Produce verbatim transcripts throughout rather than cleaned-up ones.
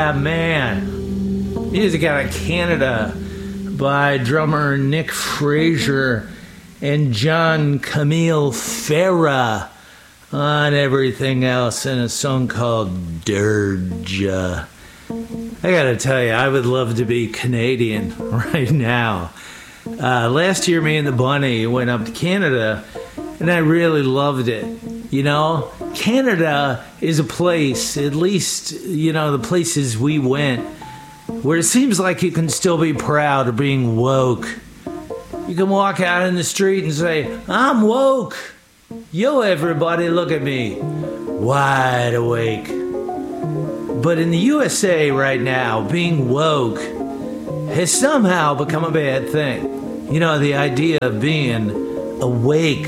Yeah, man. Music out of Canada by drummer Nick Fraser and John Camille Farah on everything else, and a song called Dirge. I gotta tell you, I would love to be Canadian right now. Uh, last year, me and the bunny went up to Canada, and I really loved it. You know, Canada is a place, at least, you know, the places we went, where it seems like you can still be proud of being woke. You can walk out in the street and say, I'm woke. Yo, everybody, look at me. Wide awake. But in the U S A right now, being woke has somehow become a bad thing. You know, the idea of being awake,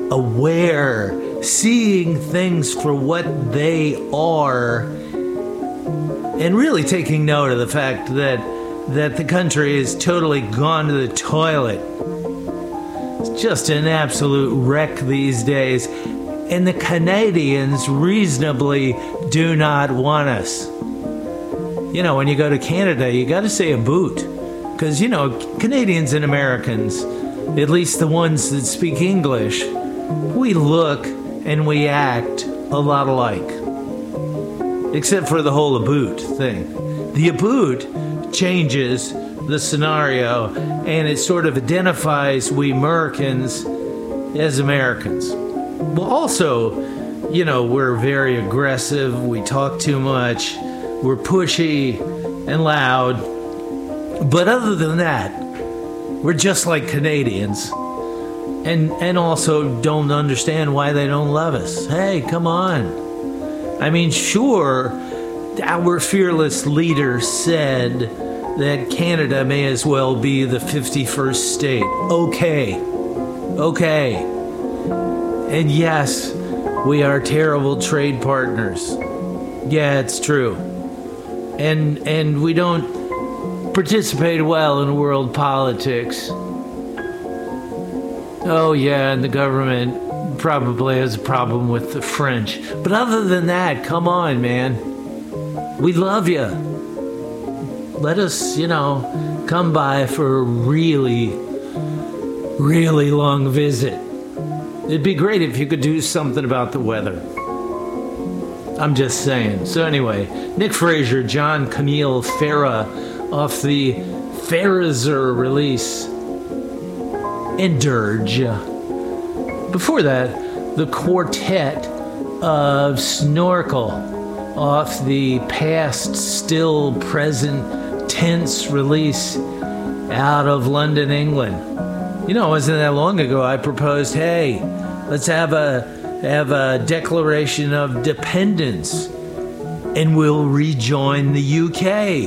aware, seeing things for what they are, and really taking note of the fact that that the country is totally gone to the toilet. It's just an absolute wreck these days. And the Canadians reasonably do not want us. You know, when you go to Canada, you got to say a boot. Because, you know, Canadians and Americans, at least the ones that speak English, we look and we act a lot alike. Except for the whole aboot thing. The aboot changes the scenario, and it sort of identifies we Americans as Americans. Well, also, you know, we're very aggressive, we talk too much, we're pushy and loud. But other than that, we're just like Canadians. And and also don't understand why they don't love us. Hey, come on. I mean, sure, our fearless leader said that Canada may as well be the fifty-first state. Okay. Okay. And yes, we are terrible trade partners. Yeah, it's true. And and we don't participate well in world politics. Oh, yeah, and the government probably has a problem with the French. But other than that, come on, man. We love you. Let us, you know, come by for a really, really long visit. It'd be great if you could do something about the weather. I'm just saying. So anyway, Nick Fraser, John Camille Farah off the Farrizer release, and Dirge. Before that, the quartet of Snorkel off the past, still present tense release out of London, England. You know, it wasn't that long ago I proposed, hey, let's have a have a declaration of dependence and we'll rejoin the U K.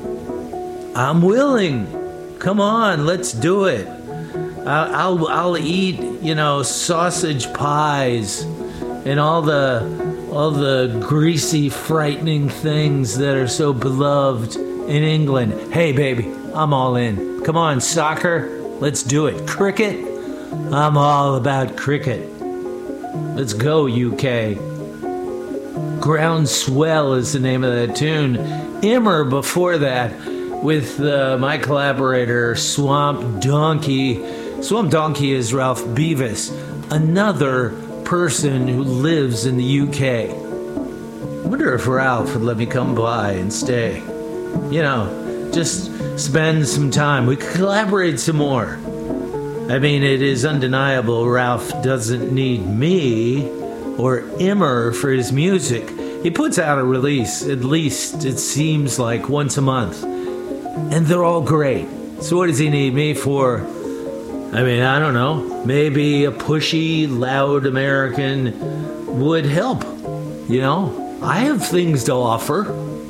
I'm willing. Come on, let's do it. I'll, I'll I'll eat, you know, sausage pies and all the all the greasy, frightening things that are so beloved in England. Hey, baby, I'm all in. Come on, soccer, let's do it. Cricket, I'm all about cricket. Let's go, U K. Groundswell is the name of that tune. Immer before that with uh, my collaborator, Swamp Donkey. Swamp Donkey is Ralph Beavis, another person who lives in the U K. I wonder if Ralph would let me come by and stay. You know, just spend some time. We could collaborate some more. I mean, it is undeniable Ralph doesn't need me or Immer for his music. He puts out a release, at least it seems like once a month. And they're all great. So what does he need me for? I mean, I don't know. Maybe a pushy, loud American would help. You know, I have things to offer.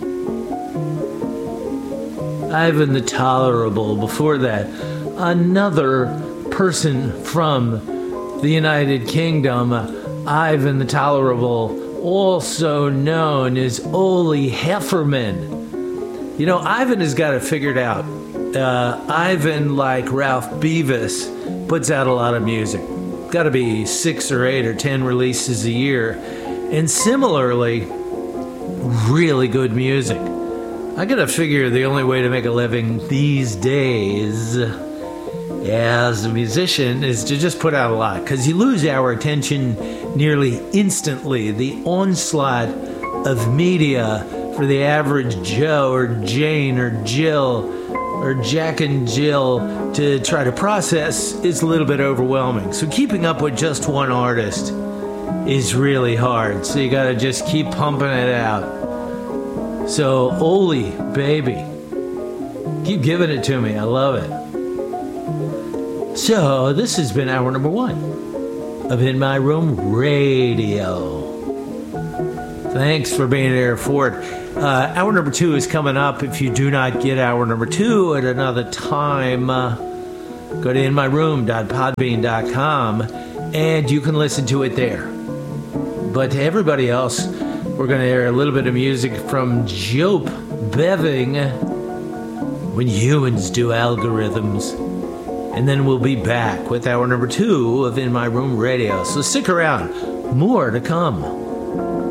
Ivan the Tolerable. Before that, another person from the United Kingdom, Ivan the Tolerable, also known as Ole Hefferman. You know, Ivan has got it figured out. Uh, Ivan, like Ralph Beavis, puts out a lot of music. Got to be six or eight or ten releases a year. And similarly, really good music. I gotta figure the only way to make a living these days as a musician is to just put out a lot, because you lose our attention nearly instantly. The onslaught of media for the average Joe or Jane or Jill or Jack and Jill to try to process is a little bit overwhelming. So keeping up with just one artist is really hard. So you gotta just keep pumping it out. So Oli, baby, keep giving it to me. I love it. So this has been hour number one of In My Room Radio. Thanks for being there for it. Uh, hour number two is coming up. If you do not get hour number two at another time, uh, go to in my room dot podbean dot com and you can listen to it there. But to everybody else, we're going to hear a little bit of music from Jope Beving, When Humans Do Algorithms. And then we'll be back with hour number two of In My Room Radio. So stick around. More to come.